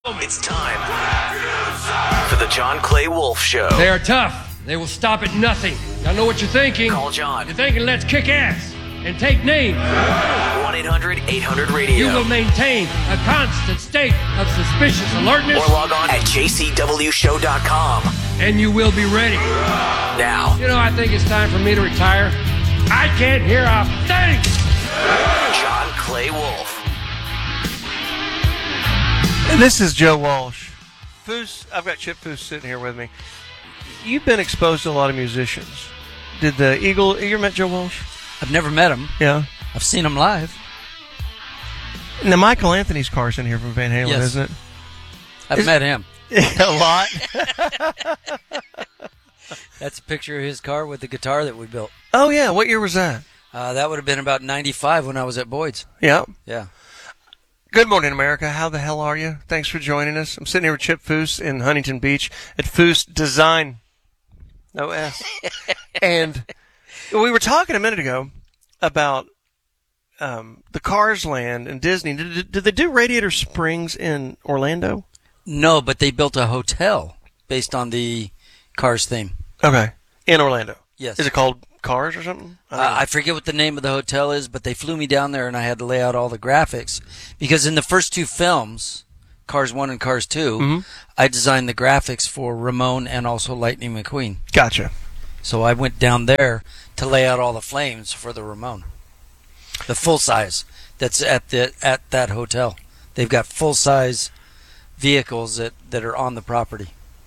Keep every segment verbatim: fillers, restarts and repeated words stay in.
It's time for the John Clay Wolf Show. They are tough. They will stop at nothing. I know what you're thinking. Call John. You're thinking, let's kick ass and take names. one eight hundred eight hundred radio. You will maintain a constant state of suspicious alertness. Or log on at j c w show dot com. And you will be ready. Now. You know, I think it's time for me to retire. I can't hear a thing. John Clay Wolf. This is Joe Walsh. Foose, I've got Chip Foose sitting here with me. You've been exposed to a lot of musicians. Did the Eagle, you ever met Joe Walsh? I've never met him. Yeah. I've seen him live. Now, Michael Anthony's car's in here from Van Halen, Yes. isn't it? I've Is- met him. A lot. That's a picture of his car with the guitar that we built. Oh, yeah. What year was that? Uh, that would have been about ninety-five when I was at Boyd's. Yeah. Yeah. Good morning, America. How the hell are you? Thanks for joining us. I'm sitting here with Chip Foose in Huntington Beach at Foose Design. No S. And we were talking a minute ago about um, the Cars Land and Disney. Did, did they do Radiator Springs in Orlando? No, but they built a hotel based on the Cars theme. Okay. In Orlando? Yes. Is it called Cars or something? I don't Uh, know. I forget what the name of the hotel is, but they flew me down there and I had to lay out all the graphics. Because in the first two films, Cars one and Cars two, Mm-hmm. I designed the graphics for Ramon and also Lightning McQueen. Gotcha. So I went down there to lay out all the flames for the Ramon. The full size that's at the at that hotel. They've got full size vehicles that, that are on the property.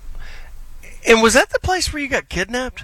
And was that the place where you got kidnapped?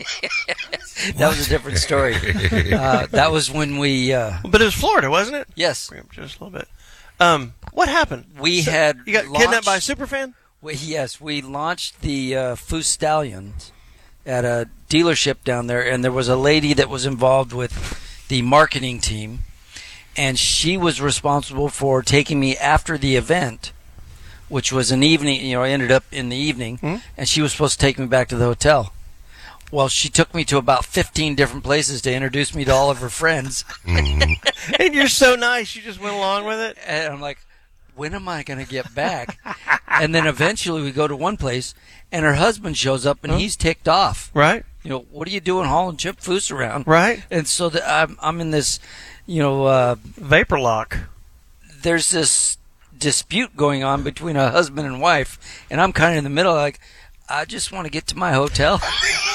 That was a different story. uh, that was when we uh, But it was Florida, wasn't it? yes, Just a little bit. Um, what happened? we So- had You got launched- kidnapped by a superfan? We, yes, we launched the uh, Foose Stallions at a dealership down there, and there was a lady that was involved with the marketing team, and she was responsible for taking me after the event, which was an evening. You know, I ended up in the evening, Hmm? and she was supposed to take me back to the hotel. Well, she took me to about fifteen different places to introduce me to all of her friends, And you're so nice, you just went along with it? and I'm like, when am I going to get back? And then eventually we go to one place, and her husband shows up, and Huh? he's ticked off. Right? You know, what are you doing hauling Chip Foose around? Right? And so the, I'm, I'm in this, you know, uh, Vapor lock. there's this dispute going on between a husband and wife, and I'm kind of in the middle, like, I just want to get to my hotel.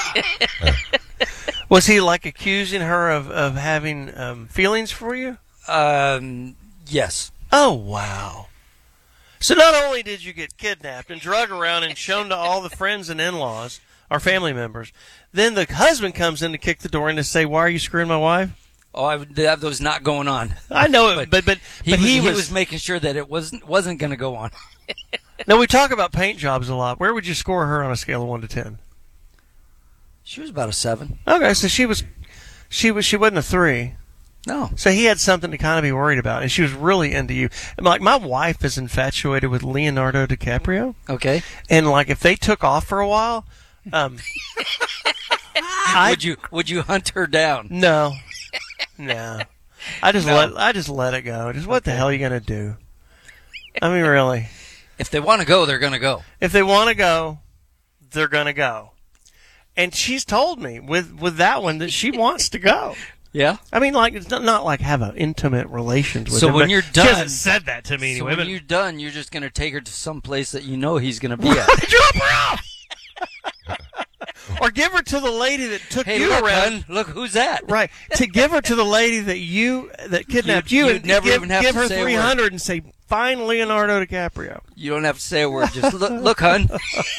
Was he like accusing her of, of having um, feelings for you? um, yes. Oh, wow. So not only did you get kidnapped and drug around and shown to all the friends and in-laws, our family members, then the husband comes in to kick the door in to say, why are you screwing my wife? Oh, I, that was not going on. I know it, but but, He, but was, he, he was, was making sure that it wasn't wasn't going to go on. Now, we talk about paint jobs a lot. Where would you score her on a scale of one to ten? She was about a seven. Okay, so she was, she was, she wasn't a three. No. So he had something to kind of be worried about, and she was really into you. And like my wife is infatuated with Leonardo DiCaprio, Okay. and like if they took off for a while, um, I would you would you hunt her down? no, no, I just No. let I just let it go. Just what the hell are you gonna do? I mean, really, If they want to go, they're going to go. if they want to go, they're gonna go. And she's told me with with that one that she wants to go. Yeah. I mean, like it's not, not like have an intimate relations with So him. when but you're she done- hasn't said that to me So anyway. when but- you're done, you're just going to take her to some place that you know he's going to be at. Drop her off, or give her to the lady that took Hey, you look, around. hun, look who's that? Right, to give her to the lady that you that kidnapped you, You'd and never give, even have give to her say a three hundred and say, "Find Leonardo DiCaprio." You don't have to say a word. Just look, look, hun.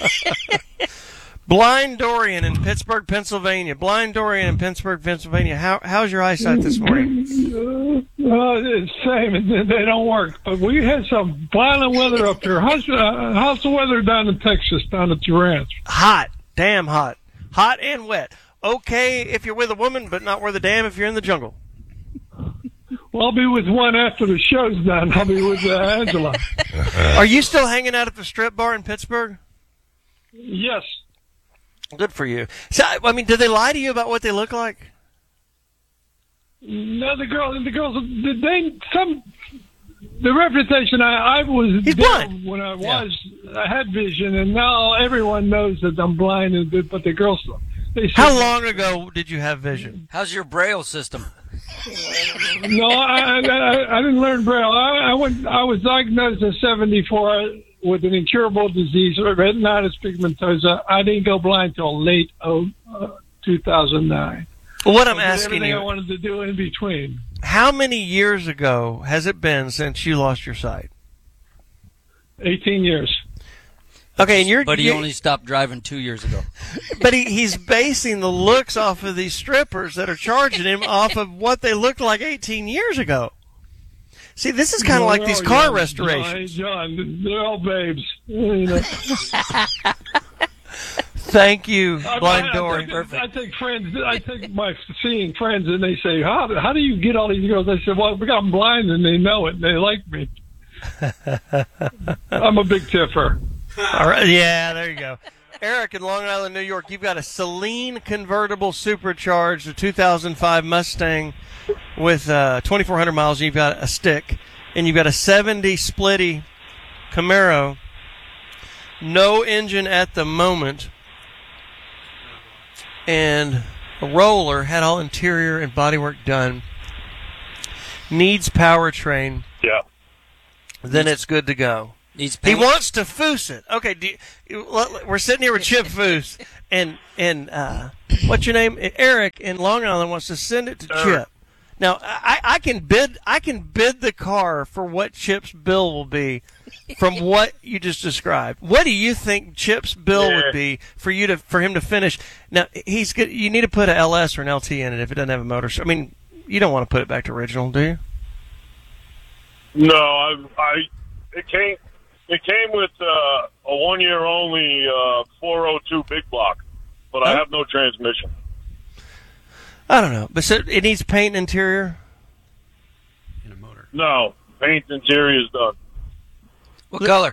Blind Dorian in Pittsburgh, Pennsylvania. Blind Dorian in Pittsburgh, Pennsylvania. How how's your eyesight this morning? Uh, it's same. They they don't work. But we had some violent weather up here. How's, uh, how's the weather down in Texas, down at your ranch? Hot, damn hot, hot and wet. Okay if you're with a woman, but not worth a damn if you're in the jungle. Well, I'll be with one after the show's done. I'll be with uh, Angela. Are you still hanging out at the strip bar in Pittsburgh? Yes. Good for you. So, I mean, did they lie to you about what they look like? No, the girl, the girls, they some the reputation I, I was He's there blind. when I was I had vision, and now everyone knows that I'm blind. And but the girls, they say, How long ago did you have vision? How's your Braille system? No, I, I, I didn't learn Braille. I, I went. I was diagnosed in seventy-four with an incurable disease, retinitis pigmentosa. I didn't go blind till late oh, uh, two thousand nine. Well, what I'm I did asking everything I you, wanted to do in between. how many years ago has it been since you lost your sight? eighteen years. Okay, and you're But he you- only stopped driving two years ago. but he, he's basing the looks off of these strippers that are charging him off of what they looked like eighteen years ago. See, this is kind of like They're these all car young, restorations. John, John, they're all babes. You know. Thank you, I- Blind I, Dory. I, take, I take friends. I take my seeing friends, and they say, "How do- how do you get all these girls?" I said, "Well, because I'm blind, and they know it, and they like me." I'm a big tiffer. All right, yeah, there you go. Eric in Long Island, New York, you've got a Celine convertible supercharged, a two thousand five Mustang with uh, twenty-four hundred miles, and you've got a stick, and you've got a seventy Splitty Camaro, no engine at the moment, and a roller, had all interior and bodywork done, needs powertrain, Yeah. then it's good to go. Needs He paint. wants to foose it. Okay, do you, we're sitting here with Chip Foose, and and uh, what's your name? Eric in Long Island wants to send it to Eric. Chip. Now I, I can bid I can bid the car for what Chip's bill will be from what you just described. What do you think Chip's bill Yeah. would be for you to for him to finish? Now he's good. You need to put an L S or an L T in it if it doesn't have a motor. I mean, you don't want to put it back to original, do you? No, I, I it came it came with uh, a one year only uh, four oh two big block, but I Huh? have no transmission. I don't know, but so it needs paint and interior. No, paint interior is done. What color?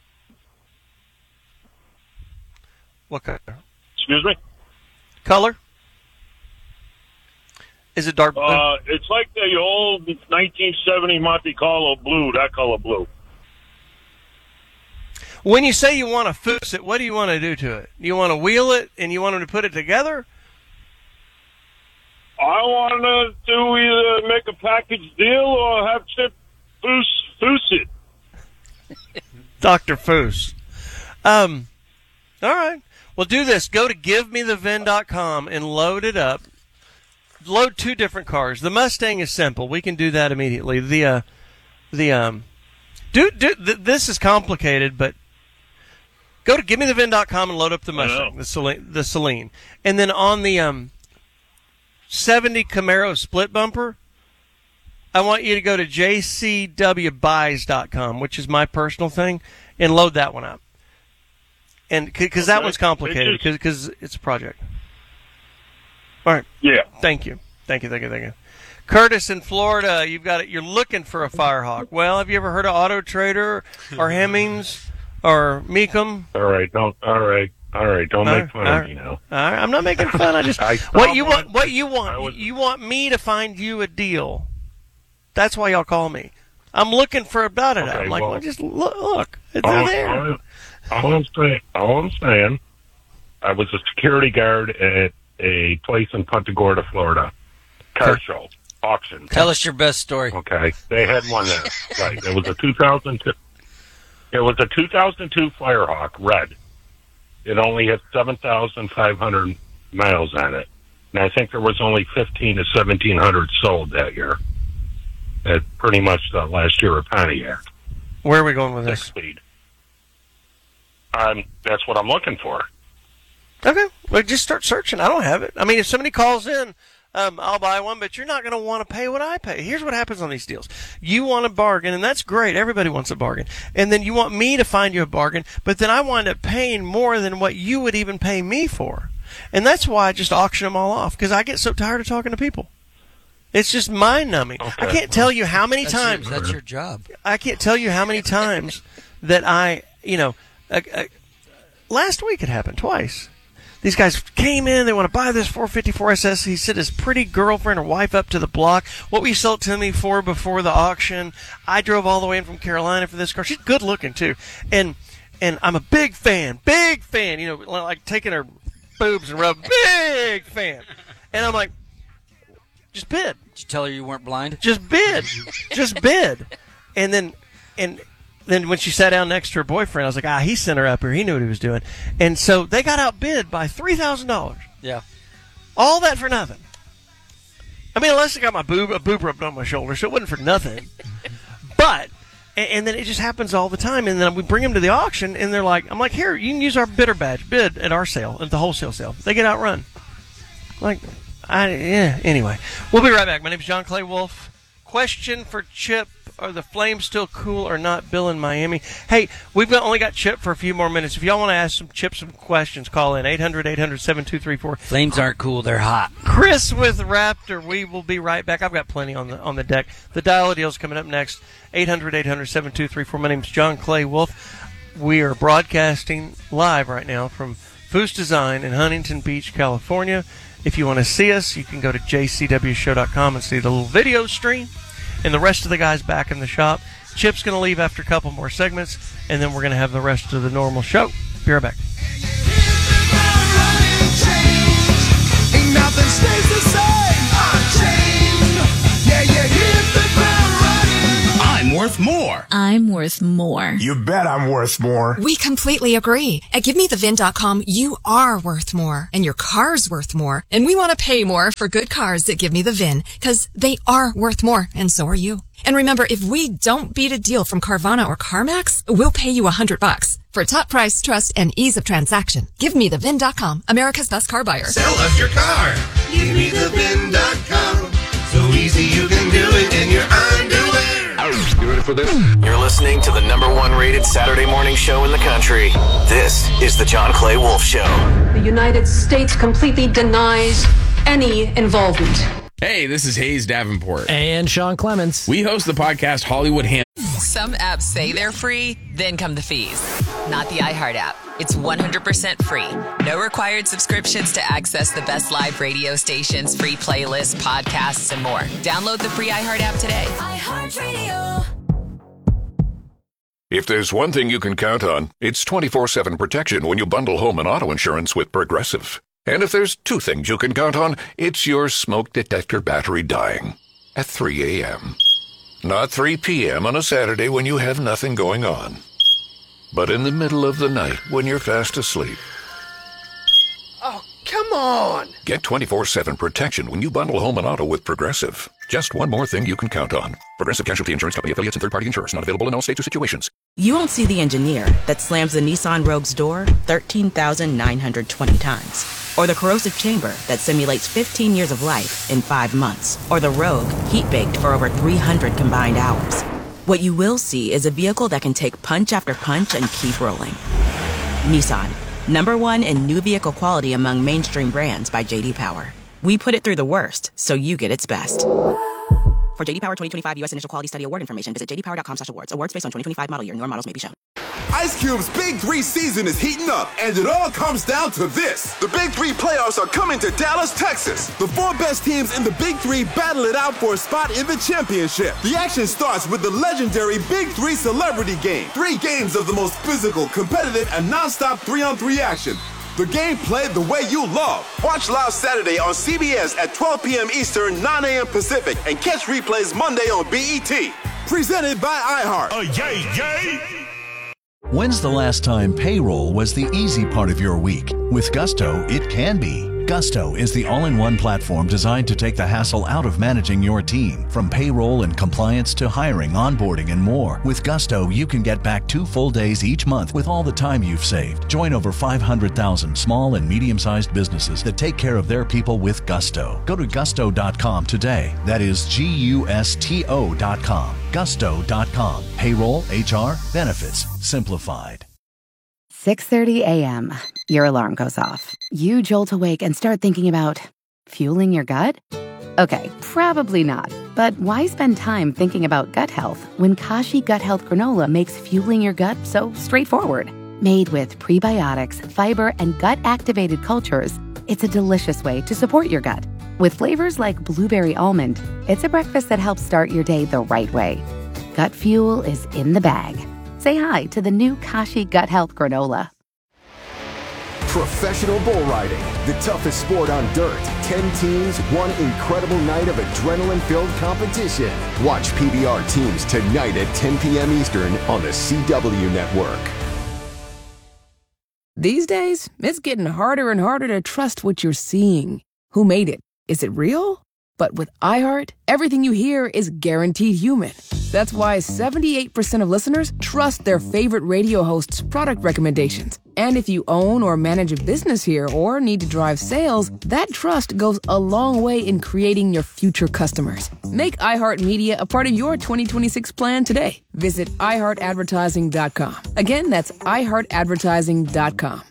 What color? Excuse me. Color? Is it dark blue? Uh, it's like the old nineteen seventy Monte Carlo blue, that color blue. When you say you want to foose it, what do you want to do to it? You want to wheel it and you want them to put it together? I want to either make a package deal or have Chip Foose Foose it. Doctor Foose. Um, all right. Well, do this. Go to give me the vin dot com and load it up. Load two different cars. The Mustang is simple. We can do that immediately. The uh, the um, do, do th- this is complicated, but go to give me the vin dot com and load up the Mustang, know. the Celine, the Celine, and then on the um, seventy Camaro split bumper, I want you to go to j c w buys dot com, which is my personal thing, and load that one up. And because that Okay. one's complicated, It just- because it's a project. All right. Yeah. Thank you. Thank you, thank you, thank you. Curtis in Florida, you've got it. You're looking for a Firehawk. Well, have you ever heard of Auto Trader or Hemmings or Meekum? All right, don't. All right, all right. Don't All make fun right, of me now. All right, I'm not making fun. I just I saw what you one. want. What you I want. was- You want me to find you a deal. That's why y'all call me. I'm looking for a da da da. Okay, I'm like, well- well, just look. look it's All, there. all, all I'm saying, all I'm saying, I was a security guard at a place in Punta Gorda, Florida, car Okay. show auction. Tell us your best story. Okay, they had one there. Right, it was a two thousand two. It was a two thousand two Firehawk red. It only had seven thousand five hundred miles on it, and I think there was only fifteen to seventeen hundred sold that year. At pretty much the last year of Pontiac. Where are we going with Six this? speed. Um, that's what I'm looking for. Okay, well, just start searching. I don't have it. I mean, if somebody calls in, um, I'll buy one, but you're not going to want to pay what I pay. Here's what happens on these deals. You want a bargain, and that's great. Everybody wants a bargain. And then you want me to find you a bargain, but then I wind up paying more than what you would even pay me for. And that's why I just auction them all off, because I get so tired of talking to people. It's just mind-numbing. I Okay. can't tell you how many That's times. Your, that's your job. I can't tell you how many times that I, you know, uh, uh, last week it happened twice. these guys came in. They want to buy this four fifty-four S S. He sent his pretty girlfriend or wife up to the block. What will you sell it to me for before the auction? I drove all the way in from Carolina for this car. She's good looking too, and and I'm a big fan, big fan. You know, like taking her boobs and rub, big fan. And I'm like, just bid. Did you tell her you weren't blind? Just bid, just bid. And then and. Then when she sat down next to her boyfriend, I was like, ah, he sent her up here. He knew what he was doing. And so they got outbid by three thousand dollars. Yeah. All that for nothing. I mean, unless I got my boob, a boob rubbed on my shoulder, so it wasn't for nothing. But, and, and then it just happens all the time. And then we bring them to the auction, and they're like, I'm like, here, you can use our bidder badge, bid at our sale, at the wholesale sale. They get outrun. Like, I, yeah, anyway. We'll be right back. My name is John Clay Wolf. Question for Chip. Are the Flames still cool or not, Bill in Miami? Hey, we've only got Chip for a few more minutes. If y'all want to ask some Chip some questions, call in eight hundred, eight hundred, seven two three four. Flames aren't cool, they're hot. Chris with Raptor. We will be right back. I've got plenty on the on the deck. The Dial Deal's coming up next. eight hundred, eight hundred, seven two three four. My name's John Clay Wolf. We are broadcasting live right now from Foose Design in Huntington Beach, California. If you want to see us, you can go to j c w show dot com and see the little video stream. And the rest of the guys back in the shop. Chip's going to leave after a couple more segments, and then we're going to have the rest of the normal show. Be right back. Ain't nothing stays the same. Unchained. Yeah, yeah, hit the ground running. I'm worth more. I'm worth more. You bet I'm worth more. We completely agree. At give me the V I N dot com, you are worth more, and your car's worth more. And we want to pay more for good cars that Give Me the V I N, because they are worth more, and so are you. And remember, if we don't beat a deal from Carvana or CarMax, we'll pay you a hundred bucks. For top price, trust, and ease of transaction, give me the V I N dot com, America's best car buyer. Sell us your car. give me the V I N dot com. So easy you can do it in your underwear. You ready for this? You're listening to the number one rated Saturday morning show in the country. This is the John Clay Wolf Show. The United States completely denies any involvement. Hey, this is Hayes Davenport. And Sean Clements. We host the podcast Hollywood Ham. Some apps say they're free, then come the fees. Not the iHeart app. It's one hundred percent free. No required subscriptions to access the best live radio stations, free playlists, podcasts, and more. Download the free iHeart app today. iHeartRadio. If there's one thing you can count on, it's twenty-four seven protection when you bundle home and auto insurance with Progressive. And if there's two things you can count on, it's your smoke detector battery dying at three a.m. Not three p.m. on a Saturday when you have nothing going on, but in the middle of the night when you're fast asleep. Oh, come on. Get twenty-four seven protection when you bundle home and auto with Progressive. Just one more thing you can count on. Progressive Casualty Insurance Company affiliates and third-party insurers. Not available in all states or situations. You won't see the engineer that slams the Nissan Rogue's door thirteen thousand nine hundred twenty times. Or the corrosive chamber that simulates fifteen years of life in five months. Or the Rogue heat-baked for over three hundred combined hours. What you will see is a vehicle that can take punch after punch and keep rolling. Nissan, number one in new vehicle quality among mainstream brands by J D Power. We put it through the worst, so you get its best. For J D Power twenty twenty-five U S Initial Quality Study Award information, visit j d power dot com slash awards. Awards based on twenty twenty-five model year. Newer models may be shown. Ice Cube's Big Three season is heating up, and it all comes down to this. The Big Three playoffs are coming to Dallas, Texas. The four best teams in the Big Three battle it out for a spot in the championship. The action starts with the legendary Big Three Celebrity Game. Three games of the most physical, competitive, and non-stop three-on-three action. The game played the way you love. Watch live Saturday on C B S at twelve p.m. Eastern, nine a.m. Pacific, and catch replays Monday on B E T. Presented by iHeart. Oh, yay, yay! When's the last time payroll was the easy part of your week? With Gusto, it can be. Gusto is the all-in-one platform designed to take the hassle out of managing your team. From payroll and compliance to hiring, onboarding, and more. With Gusto, you can get back two full days each month with all the time you've saved. Join over five hundred thousand small and medium-sized businesses that take care of their people with Gusto. Go to gusto dot com today. That is G U S T O dot com. gusto dot com. Payroll, H R, benefits, simplified. six thirty a.m. Your alarm goes off. You jolt awake and start thinking about fueling your gut? Okay, probably not. But why spend time thinking about gut health when Kashi Gut Health Granola makes fueling your gut so straightforward? Made with prebiotics, fiber, and gut-activated cultures, it's a delicious way to support your gut. With flavors like blueberry almond, it's a breakfast that helps start your day the right way. Gut Fuel is in the bag. Say hi to the new Kashi Gut Health Granola. Professional bull riding, the toughest sport on dirt. Ten teams, one incredible night of adrenaline-filled competition. Watch P B R Teams tonight at ten p.m. Eastern on the C W Network. These days, it's getting harder and harder to trust what you're seeing. Who made it? Is it real? But with iHeart, everything you hear is guaranteed human. That's why seventy-eight percent of listeners trust their favorite radio hosts' product recommendations. And if you own or manage a business here or need to drive sales, that trust goes a long way in creating your future customers. Make iHeartMedia a part of your twenty twenty-six plan today. Visit i heart advertising dot com. Again, that's i heart advertising dot com.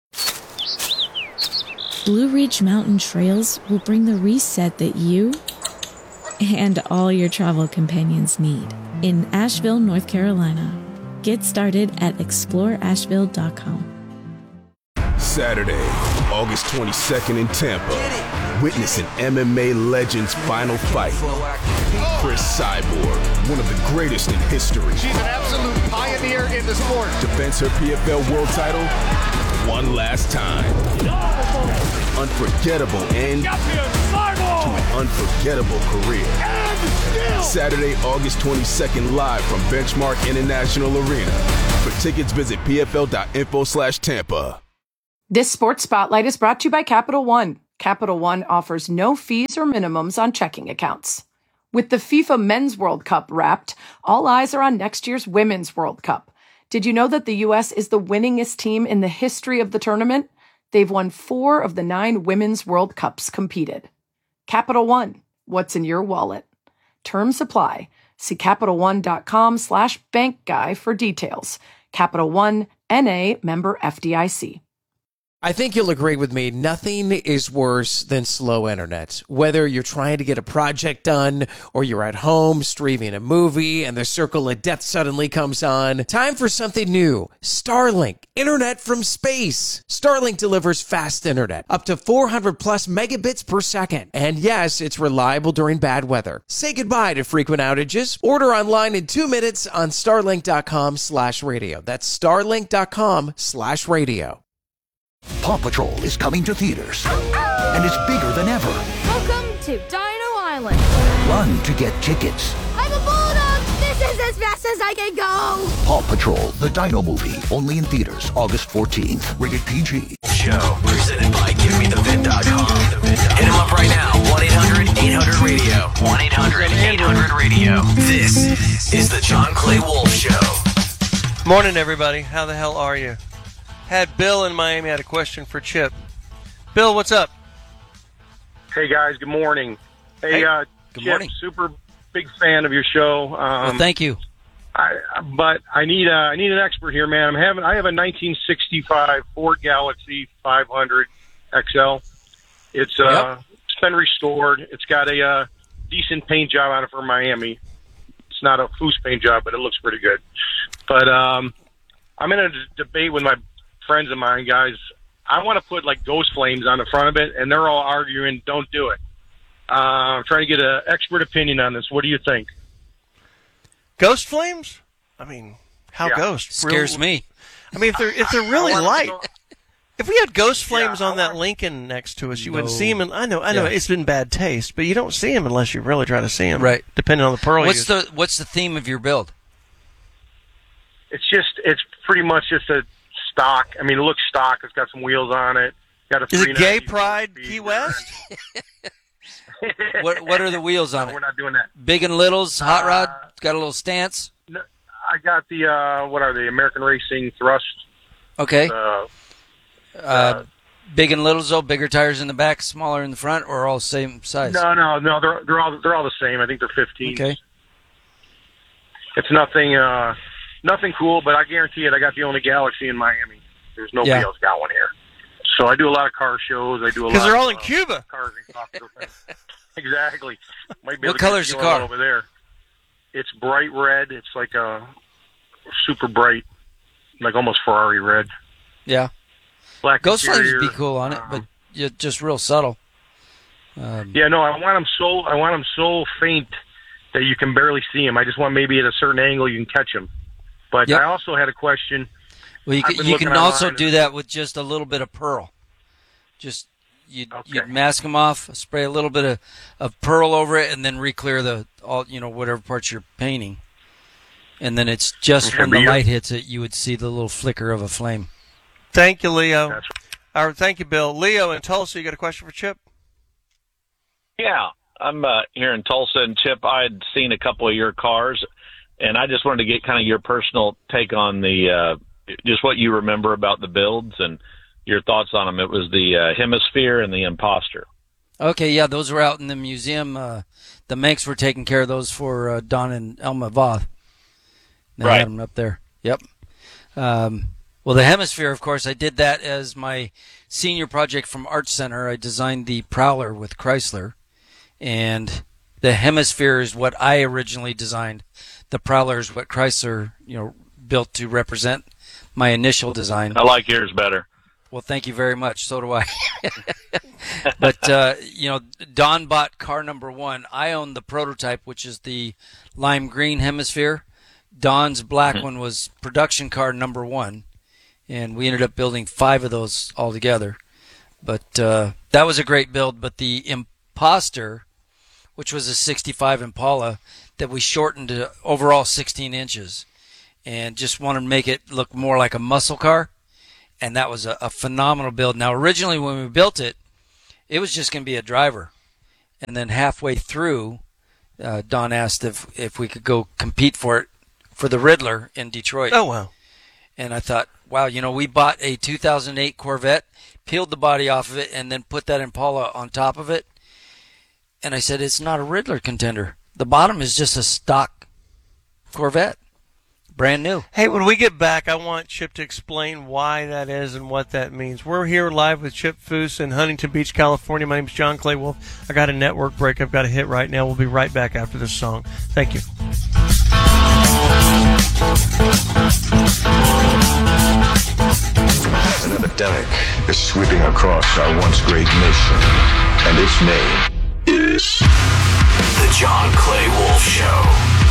Blue Ridge Mountain Trails will bring the reset that you and all your travel companions need in Asheville, North Carolina. Get started at explore asheville dot com. Saturday, August twenty-second in Tampa. Witness an M M A legend's final fight. Chris Cyborg, one of the greatest in history. She's an absolute pioneer in the sport. Defends her P F L world title one last time. Unforgettable end to an unforgettable career. Saturday, August twenty-second, live from Benchmark International Arena. For tickets, visit p f l dot info slash Tampa. This Sports Spotlight is brought to you by Capital One. Capital One offers no fees or minimums on checking accounts. With the FIFA Men's World Cup wrapped, all eyes are on next year's Women's World Cup. Did you know that the U S is the winningest team in the history of the tournament? They've won four of the nine Women's World Cups competed. Capital One, what's in your wallet? Terms apply. See Capital One dot com slash bank guy for details. Capital One, N A, member F D I C. I think you'll agree with me. Nothing is worse than slow internet. Whether you're trying to get a project done or you're at home streaming a movie and the circle of death suddenly comes on, time for something new. Starlink, internet from space. Starlink delivers fast internet, up to four hundred plus megabits per second. And yes, it's reliable during bad weather. Say goodbye to frequent outages. Order online in two minutes on starlink dot com slash radio. That's starlink dot com slash radio. Paw Patrol is coming to theaters, and it's bigger than ever. Welcome to Dino Island. Run to get tickets. I'm a bulldog. This is as fast as I can go. Paw Patrol, the Dino movie, only in theaters August fourteenth. Rated P G. Show presented by give me the vin dot com. Hit him up right now. one eight hundred eight hundred radio. one eight hundred eight hundred radio. This is the John Clay Wolf Show. Morning, everybody. How the hell are you? Had Bill in Miami had a question for Chip. Bill, what's up? Hey guys, good morning. Hey, Hey, uh, good Chip, morning. super big fan of your show. Um, Well, thank you. I, but I need a, I need an expert here, man. I'm having I have a nineteen sixty-five Ford Galaxy five hundred X L. It's uh, it's been restored. It's got a uh, decent paint job on it for Miami. It's not a Foose paint job, but it looks pretty good. But um, I'm in a d- debate with my friends of mine, guys. I want to put like ghost flames on the front of it, and they're all arguing, don't do it. Uh, I'm trying to get an expert opinion on this. What do you think? Ghost flames? I mean, how Yeah. ghost? Scares me. I mean, if they're if they're really I wanna light. go- If we had ghost flames on that Lincoln next to us, you wouldn't No. see them. And I know, I know, Yeah. it's been bad taste, but you don't see them unless you really try to see them. Right. Depending on the pearl. What's you the What's the theme of your build? It's just, it's pretty much just a stock. I mean, it looks stock. It's got some wheels on it. Got a Is it Gay three ninety Pride Key West? What What are the wheels on No, it? we're not doing that. Big and littles, hot rod. Uh, It's got a little stance. No, I got the uh, what are they? American Racing Thrust. Okay. Uh, Uh, big and littles, though. Bigger tires in the back, smaller in the front, or all same size. no, no, no. They're they're all they're all the same. I think they're fifteen. Okay. It's nothing uh, nothing cool, but I guarantee it. I got the only Galaxy in Miami. There's nobody Yeah. else got one here. So I do a lot of car shows. I do a lot Because they're of, all in uh, Cuba. Cars and cocktail things. Exactly. Might be What able to get color's you the one car? over there? It's bright red. It's like a super bright like almost Ferrari red. Yeah. Black Ghost Flames interior, would be cool on it, but you're just real subtle. Um, Yeah, no, I want them so I want them so faint that you can barely see them. I just want maybe at a certain angle you can catch them. But Yep. I also had a question. Well, you I've can, been you looking can also online. do that with just a little bit of pearl. Just you'd, you'd mask them off, spray a little bit of, of pearl over it, and then re-clear the all you know whatever parts you're painting. And then it's just Okay, when but the you're- light hits it, you would see the little flicker of a flame. Thank you, Leo. Or thank you, Bill. Leo in Tulsa, you got a question for Chip? Yeah, I'm uh, here in Tulsa, and Chip, I'd seen a couple of your cars, and I just wanted to get kind of your personal take on the uh, just what you remember about the builds and your thoughts on them. It was the uh, Hemisphere and the Imposter. Okay, yeah, those were out in the museum. Uh, the Manx were taking care of those for uh, Don and Elma Voth. They Right. had them up there. Yep. Um, well, the Hemisphere, of course, I did that as my senior project from Art Center. I designed the Prowler with Chrysler, and the Hemisphere is what I originally designed. The Prowler is what Chrysler, you know, built to represent my initial design. I like yours better. Well, thank you very much. So do I. But, uh, you know, Don bought car number one. I own the prototype, which is the lime green Hemisphere. Don's black Mm-hmm. one was production car number one. And we ended up building five of those altogether. But uh, that was a great build. But the Imposter, which was a sixty-five Impala, that we shortened to overall sixteen inches. And just wanted to make it look more like a muscle car. And that was a, a phenomenal build. Now, originally when we built it, it was just going to be a driver. And then halfway through, uh, Don asked if, if we could go compete for it for the Riddler in Detroit. Oh, wow. And I thought, wow, you know, we bought a two thousand eight Corvette, peeled the body off of it, and then put that Impala on top of it. And I said, it's not a Riddler contender. The bottom is just a stock Corvette. Brand new. Hey, when we get back, I want Chip to explain why that is and what that means. We're here live with Chip Foose in Huntington Beach, California. My name's John Clay Wolf. I got a network break I've got to hit right now. We'll be right back after this song. Thank you. An epidemic is sweeping across our once great nation, and its name is The John Clay Wolf Show.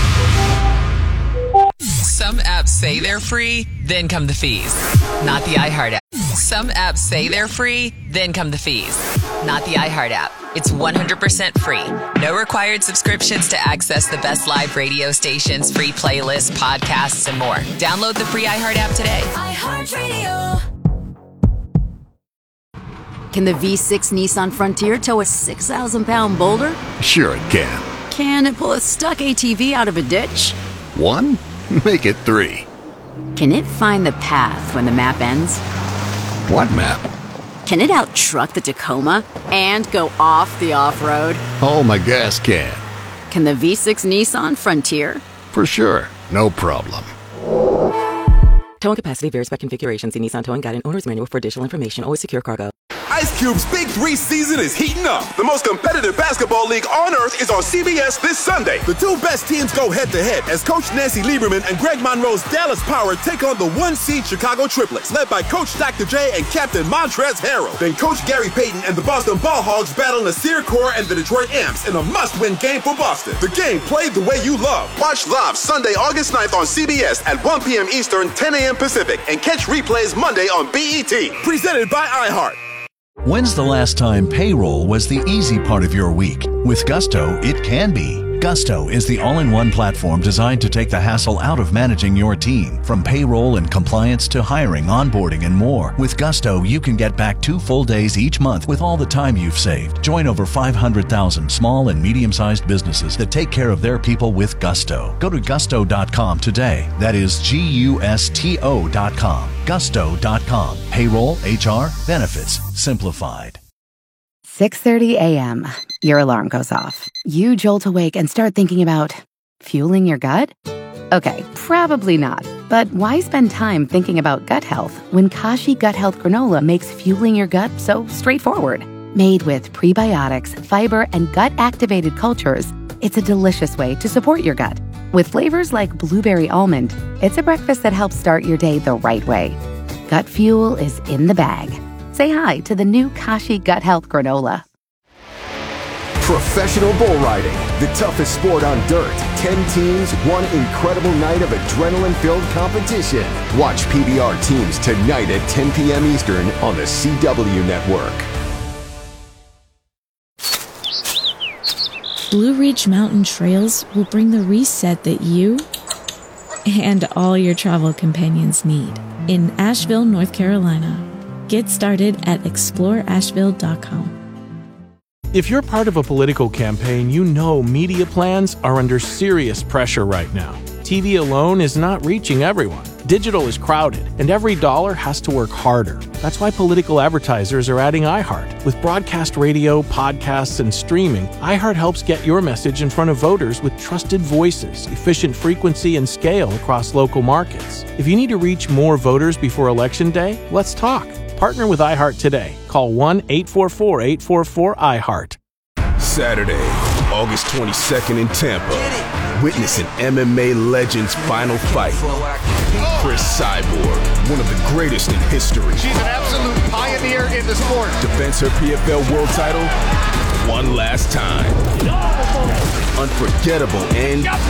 Some apps say they're free, then come the fees. Not the iHeart app. Some apps say they're free, then come the fees. Not the iHeart app. It's one hundred percent free. No required subscriptions to access the best live radio stations, free playlists, podcasts, and more. Download the free iHeart app today. iHeartRadio. Can the V six Nissan Frontier tow a six thousand pound boulder? Sure it can. Can it pull a stuck A T V out of a ditch? One? Make it three. Can it find the path when the map ends? What map? Can it out-truck the Tacoma and go off the off-road? Oh, my gas can. Can the V six Nissan Frontier? For sure. No problem. Towing capacity varies by configuration. See Nissan Towing Guide and Owner's Manual for additional information. Always secure cargo. Ice Cube's Big Three season is heating up. The most competitive basketball league on earth is on C B S this Sunday. The two best teams go head-to-head as Coach Nancy Lieberman and Greg Monroe's Dallas Power take on the one-seed Chicago Triplets, led by Coach Doctor J and Captain Montrezl Harrell. Then Coach Gary Payton and the Boston Ball Hogs battle Nasir Kaur and the Detroit Amps in a must-win game for Boston. The game played the way you love. Watch live Sunday, August ninth on C B S at one p.m. Eastern, ten a.m. Pacific, and catch replays Monday on B E T. Presented by iHeart. When's the last time payroll was the easy part of your week? With Gusto, it can be. Gusto is the all-in-one platform designed to take the hassle out of managing your team. From payroll and compliance to hiring, onboarding, and more. With Gusto, you can get back two full days each month with all the time you've saved. Join over five hundred thousand small and medium-sized businesses that take care of their people with Gusto. Go to gusto dot com today. That is G U S T O dot com. gusto dot com. Payroll, H R, benefits, simplified. six thirty a.m. Your alarm goes off. You jolt awake and start thinking about fueling your gut? Okay, probably not. But why spend time thinking about gut health when Kashi Gut Health Granola makes fueling your gut so straightforward? Made with prebiotics, fiber, and gut-activated cultures, it's a delicious way to support your gut. With flavors like blueberry almond, it's a breakfast that helps start your day the right way. Gut Fuel is in the bag. Say hi to the new Kashi Gut Health Granola. Professional bull riding, the toughest sport on dirt. Ten teams, one incredible night of adrenaline-filled competition. Watch P B R teams tonight at ten p.m. Eastern on the C W Network. Blue Ridge Mountain Trails will bring the reset that you and all your travel companions need in Asheville, North Carolina. Get started at explore asheville dot com. If you're part of a political campaign, you know media plans are under serious pressure right now. T V alone is not reaching everyone. Digital is crowded, and every dollar has to work harder. That's why political advertisers are adding iHeart. With broadcast radio, podcasts, and streaming, iHeart helps get your message in front of voters with trusted voices, efficient frequency, and scale across local markets. If you need to reach more voters before Election Day, let's talk. Partner with iHeart today. Call one eight four four, eight four four, I heart. Saturday, August twenty-second in Tampa. Witness an M M A legend's final fight. Chris Cyborg, one of the greatest in history. She's an absolute pioneer in the sport. Defends her P F L world title one last time. Unforgettable end to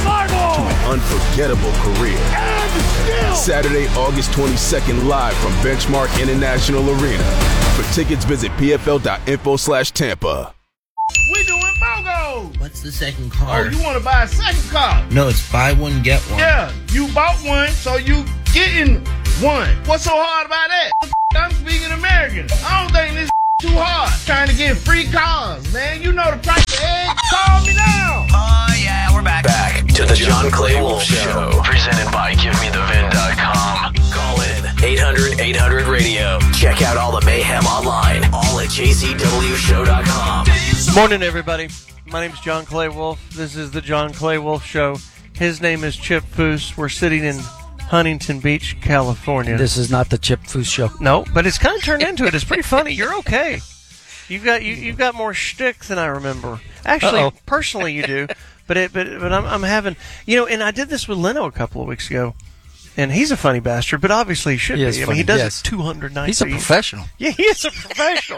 an unforgettable career. Saturday, August twenty-second, live from Benchmark International Arena. For tickets, visit pfl.info slash Tampa. We doing BOGO. What's the second car? Oh, you want to buy a second car? No, it's buy one, get one. Yeah, you bought one, so you getting one. What's so hard about that? I'm speaking American. I don't think this too hard. Trying to get free cars, man. You know the price of eggs. Call me now. Oh, yeah, we're back. Back to the John Clay Wolf Show. Presented by give me the vin dot com. Call in eight hundred, eight hundred, radio. Check out all the mayhem online. All at j c w show dot com. Morning, everybody. My name is John Clay Wolf. This is the John Clay Wolf Show. His name is Chip Foose. We're sitting in Huntington Beach, California. This is not the Chip Foose Show. No, but it's kind of turned into it. It's pretty funny. You're okay. You've got you, you've got more shtick than I remember. Actually, Uh-oh. personally, you do. But it, but but I'm I'm having you know, and I did this with Leno a couple of weeks ago, and he's a funny bastard. But obviously, he should he be. I funny, mean, he does yes. it two hundred ninety. He's a professional. Yeah, he is a professional.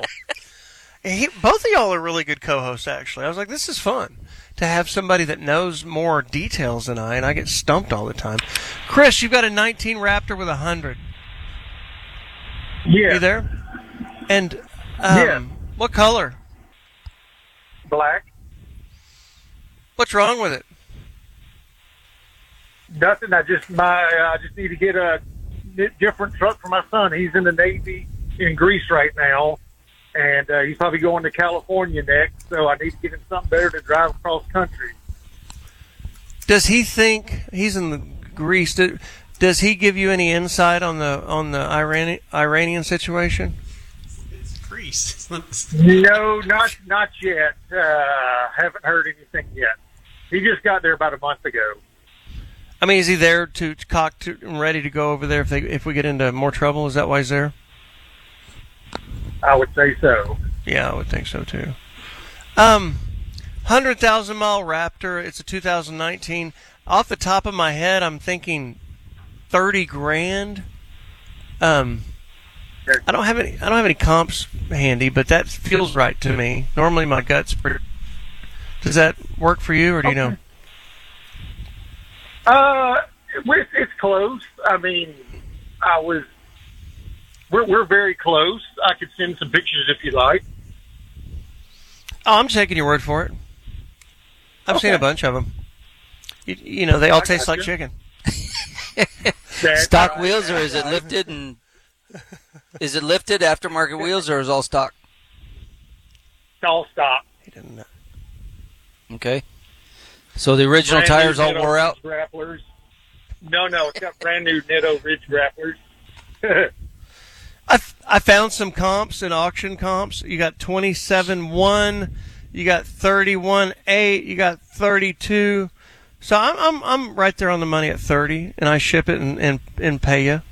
He, both of y'all are really good co-hosts, actually. I was like, this is fun to have somebody that knows more details than I, and I get stumped all the time. Chris, you've got a nineteen Raptor with a one hundred. Yeah. You there? And um, yeah. What color? Black. What's wrong with it? Nothing. I just my uh, I just need to get a different truck for my son. He's in the Navy in Greece right now. And uh, he's probably going to California next, so I need to get him something better to drive across country. Does he think he's in the Greece? Do, does he give you any insight on the on the Iran, Iranian situation? It's Greece. No, not not yet. Uh, haven't heard anything yet. He just got there about a month ago. I mean, is he there to cock to, and ready to go over there if they if we get into more trouble? Is that why he's there? I would say so. Yeah, I would think so too. Um, one hundred thousand mile Raptor. It's a two thousand nineteen. Off the top of my head, I'm thinking thirty grand. Um, I don't have any. I don't have any comps handy, but that feels right to me. Normally, my gut's pretty. Does that work for you, or do you know? Uh, it's, it's close. I mean, I was. We're we're very close. I could send some pictures if you like. Oh, I'm taking your word for it. I've Okay. seen a bunch of them. You, you know, they all I taste like gotcha. chicken. Stock wheels, or is it lifted and is it lifted aftermarket wheels, or is it all stock? It's all stock. He didn't know. Okay. So the original Brand new tires all Netto wore out. Ridge grapplers. No, no, it's got brand new Netto Ridge grapplers. I, I found some comps in auction comps. You got twenty-seven one, you got thirty-one eight, you got thirty-two. So I'm I'm I'm right there on the money at thirty, and I ship it and and, and pay you.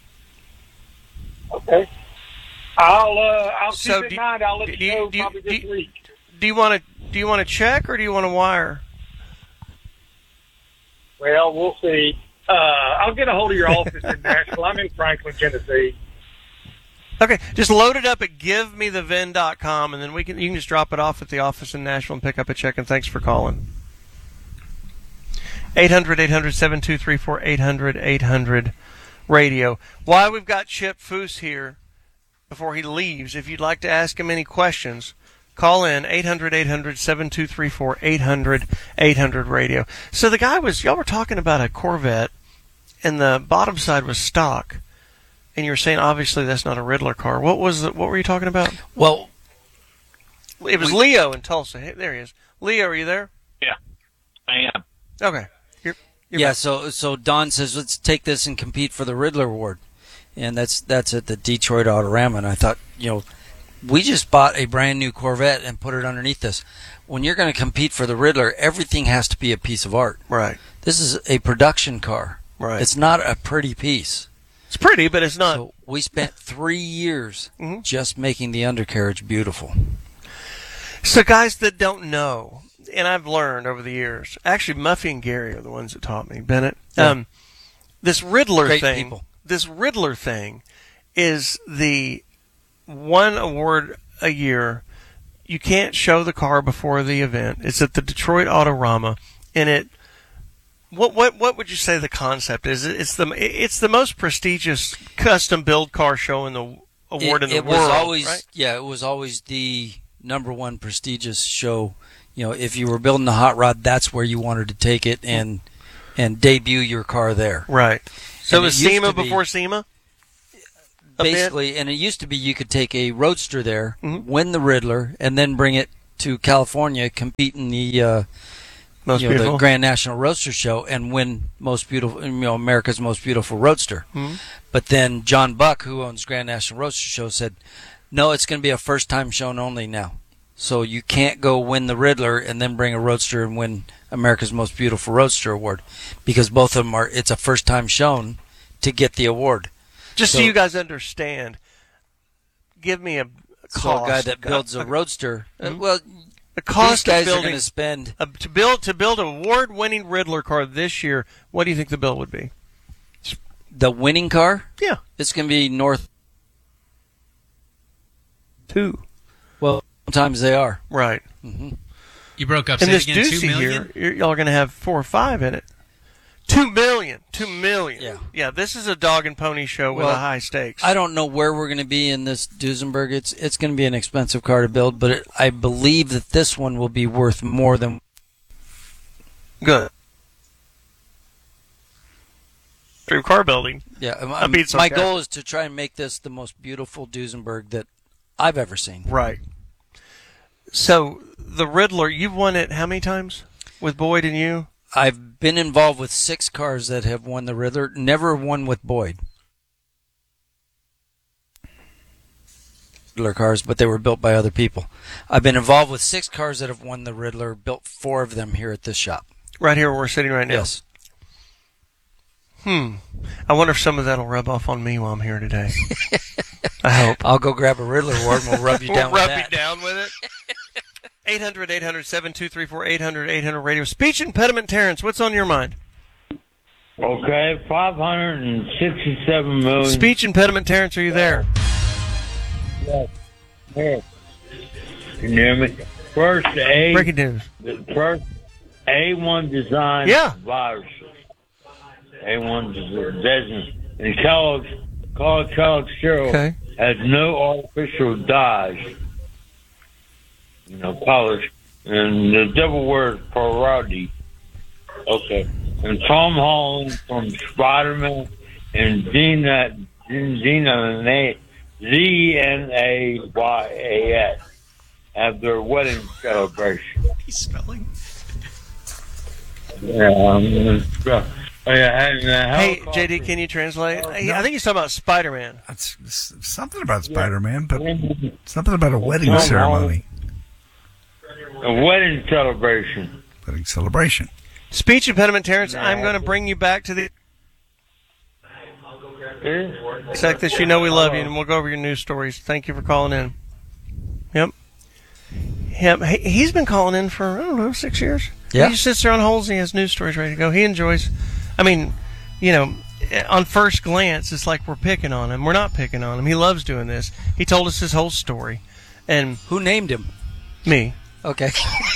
Okay. I'll uh, I'll So keep do- in mind. I'll let do you you- know do you- probably do this you- week. Do, you, Do you want to do you want to check or do you want to wire? Well, we'll see. Uh, I'll get a hold of your office in Nashville. I'm in Franklin, Tennessee. Okay, just load it up at give me the vin dot com, and then we can you can just drop it off at the office in Nashville and pick up a check, and thanks for calling. eight hundred, eight hundred, seven two three four, eight hundred, eight hundred radio. While we've got Chip Foose here, before he leaves, if you'd like to ask him any questions, call in eight hundred, eight hundred, seven two three four, eight hundred, eight hundred radio. So the guy was, y'all were talking about a Corvette, and the bottom side was stock. And you were saying, obviously, that's not a Riddler car. What was the, what were you talking about? Well, it was we, Leo in Tulsa. Hey, there he is. Leo, are you there? Yeah, I am. Okay. You're, you're yeah, back. so so Don says, let's take this and compete for the Riddler Award. And that's that's at the Detroit Autorama. And I thought, you know, we just bought a brand new Corvette and put it underneath this. When you're going to compete for the Riddler, everything has to be a piece of art. Right. This is a production car. Right. It's not a pretty piece. It's pretty, but it's not. So we spent three years mm-hmm. just making the undercarriage beautiful. So guys that don't know, and I've learned over the years, actually Muffy and Gary are the ones that taught me, Bennett. Yeah. Um, this Riddler Great thing, people. this Riddler thing is the one award a year. You can't show the car before the event. It's at the Detroit Autorama, and it. What what what would you say the concept is? It's the it's the most prestigious custom build car show in the award it, in the it world. Was always, right? Yeah, it was always the number one prestigious show. You know, if you were building a hot rod, that's where you wanted to take it and and debut your car there. Right. So and was it used SEMA to be- before SEMA? A Basically, bit? and it used to be you could take a Roadster there, Mhm. win the Riddler, and then bring it to California, compete in the uh, Most you know, beautiful. the Grand National Roadster Show, and win most beautiful, you know, America's most beautiful roadster. Mhm. But then John Buck, who owns Grand National Roadster Show, said, "No, it's going to be a first-time shown only now. So you can't go win the Riddler and then bring a Roadster and win America's most beautiful Roadster award, because both of them are. It's a first-time shown to get the award." Just so, So- you guys understand, give me a cost. So a guy that builds a Roadster, uh, Mhm. well, the cost these guys of building are going to spend uh, to build to build an award-winning Riddler car this year. What do you think the bill would be? the winning car. Yeah, it's going to be north two. Well, sometimes they are right. Mm-hmm. You broke up. And Say this it again. Two Ducey million. here, y'all are going to have four or five in it. Two million. Two million. Yeah. Yeah, this is a dog and pony show with Well, a high stakes. I don't know where we're going to be in this Duesenberg. It's it's going to be an expensive car to build, but it, I believe that this one will be worth more than. Good. Through car building. Yeah, I mean, it's my okay. goal is to try and make this the most beautiful Duesenberg that I've ever seen. Right. So the Riddler, you've won it how many times with Boyd and you? I've been involved with six cars that have won the Riddler. Never won with Boyd. Riddler cars, but they were built by other people. I've been involved with six cars that have won the Riddler. Built four of them here at this shop. Right here where we're sitting right now. Yes. Hmm. I wonder if some of that'll rub off on me while I'm here today. I hope. I'll go grab a Riddler award and we'll rub you we'll down with rub that. you down with it. eight hundred, eight hundred, seven two three four, eight hundred, eight hundred radio. Speech impediment, Terrence, what's on your mind? Okay, five hundred sixty-seven million. Speech impediment, Terrence, are you there? Yes. Yes. Can you hear me? First A. Breaking news. The first A one design Yeah. virus. A one design. And Kellogg's, Kellogg, Kellogg's cereal Okay. has no artificial dyes. You know, polish. And the double word parody. Okay. And Tom Holland from Spider-Man and Zena, Zena, Z N A Y A S have their wedding celebration. He's spelling. Yeah, um, uh, yeah, and, uh, Hey, J D, can you translate? Hey, I think he's talking about Spider-Man. That's something about Spider-Man, but something about a wedding ceremony. A wedding celebration. Wedding celebration. Speech impediment, Terrence, I'm going to bring you back to the... It's like this, you know we love you, and we'll go over your news stories. Thank you for calling in. Yep. Yep. He- He's been calling in for, I don't know, six years. Yeah. He sits there on holes and he has news stories ready to go. He enjoys, I mean, you know, on first glance, it's like we're picking on him. We're not picking on him. He loves doing this. He told us his whole story. And who named him? Me. Okay.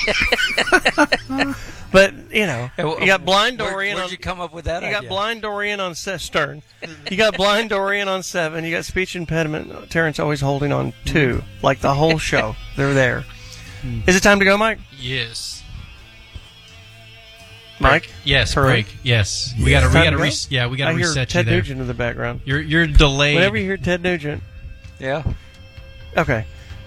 But, you know, you got Blind Dorian. Where, where'd on, you come up with that You idea? got Blind Dorian on se- Stern. You got Blind Dorian on seven. You got speech impediment. Terrence always holding on two. Like the whole show. They're there. Is it time to go, Mike? Yes. Mike? Break. Yes, Hurry. break. Yes. We got to. We Time got to. to Re- go? yeah, we got to I hear reset Ted you there. Nugent in the background. You're you're delayed. Whenever you hear Ted Nugent. Yeah. Okay.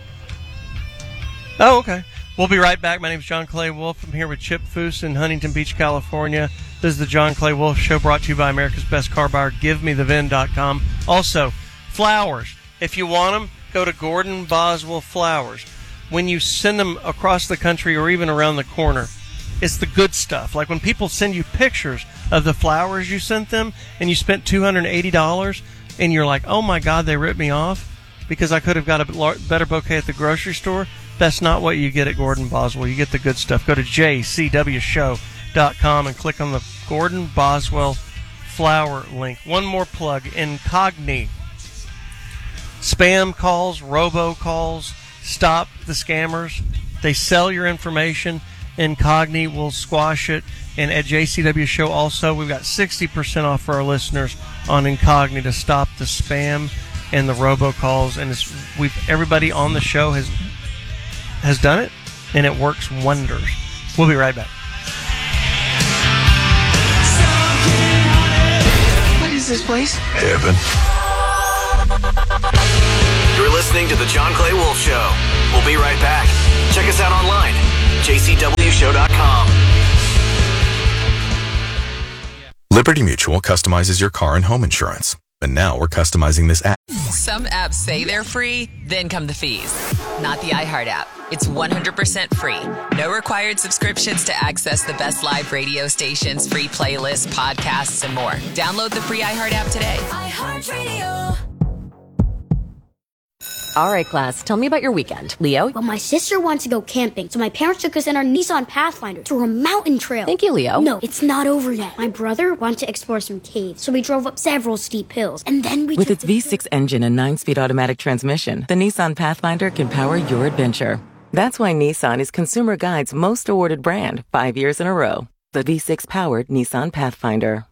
Oh, okay. We'll be right back. My name is John Clay Wolf. I'm here with Chip Foose in Huntington Beach, California. This is the John Clay Wolf Show, brought to you by America's Best Car Buyer, give me the vin dot com. Also, flowers. If you want them, go to Gordon Boswell Flowers. When you send them across the country or even around the corner, it's the good stuff. Like when people send you pictures of the flowers you sent them and you spent two hundred eighty dollars and you're like, oh my God, they ripped me off because I could have got a better bouquet at the grocery store. That's not what you get at Gordon Boswell. You get the good stuff. Go to j c w show dot com and click on the Gordon Boswell flower link. One more plug. Incogni. Spam calls, robo calls. Stop the scammers. They sell your information. Incogni will squash it. And at J C W Show also, we've got sixty percent off for our listeners on Incogni to stop the spam and the robocalls. And it's, we've everybody on the show has has done it, and it works wonders. We'll be right back. What is this place? Heaven. You're listening to the John Clay Wolf Show. We'll be right back. Check us out online, j c w show dot com. Liberty Mutual customizes your car and home insurance. And now we're customizing this app. Some apps say they're free, then come the fees. Not the iHeart app. It's one hundred percent free. No required subscriptions to access the best live radio stations, free playlists, podcasts, and more. Download the free iHeart app today. iHeartRadio. All right, class, tell me about your weekend. Leo? Well, my sister wanted to go camping, so my parents took us in our Nissan Pathfinder to a mountain trail. Thank you, Leo. No, it's not over yet. My brother wanted to explore some caves, so we drove up several steep hills, and then we With took its V six engine and nine-speed automatic transmission, the Nissan Pathfinder can power your adventure. That's why Nissan is Consumer Guide's most awarded brand, five years in a row. The V six-powered Nissan Pathfinder.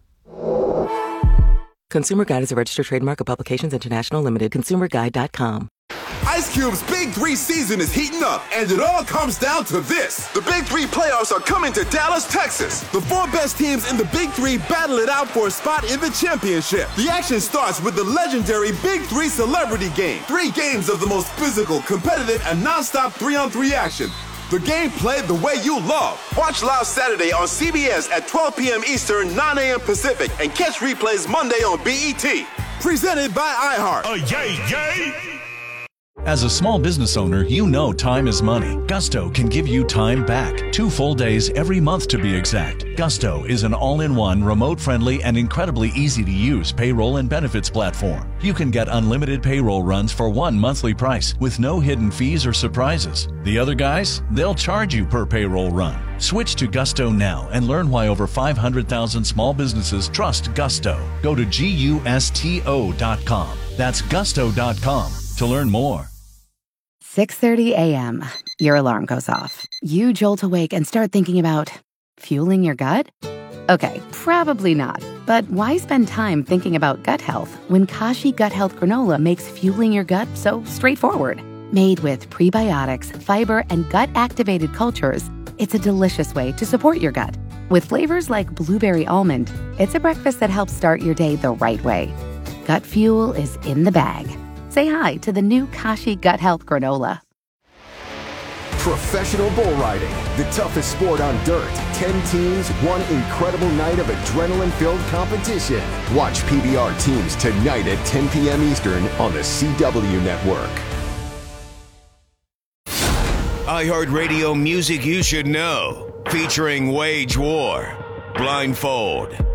Consumer Guide is a registered trademark of Publications International Limited. consumer guide dot com. Ice Cube's Big Three season is heating up, and it all comes down to this. The Big Three playoffs are coming to Dallas, Texas. The four best teams in the Big Three battle it out for a spot in the championship. The action starts with the legendary Big Three Celebrity Game. Three games of the most physical, competitive, and non-stop three-on-three action. The game played the way you love. Watch live Saturday on C B S at twelve p.m. Eastern, nine a.m. Pacific, and catch replays Monday on B E T. Presented by iHeart. Oh, yay, yay! As a small business owner, you know time is money. Gusto can give you time back. Two full days every month to be exact. Gusto is an all-in-one, remote-friendly, and incredibly easy-to-use payroll and benefits platform. You can get unlimited payroll runs for one monthly price with no hidden fees or surprises. The other guys, they'll charge you per payroll run. Switch to Gusto now and learn why over five hundred thousand small businesses trust Gusto. Go to gusto dot com. That's gusto dot com to learn more. six thirty a.m. Your alarm goes off. You jolt awake and start thinking about fueling your gut? Okay, probably not. But why spend time thinking about gut health when Kashi Gut Health Granola makes fueling your gut so straightforward? Made with prebiotics, fiber, and gut-activated cultures, it's a delicious way to support your gut. With flavors like blueberry almond, it's a breakfast that helps start your day the right way. Gut fuel is in the bag. Say hi to the new Kashi Gut Health Granola. Professional bull riding, the toughest sport on dirt. Ten teams, one incredible night of adrenaline-filled competition. Watch P B R teams tonight at ten p.m. Eastern on the C W Network. iHeartRadio music you should know, featuring Wage War, Blindfold,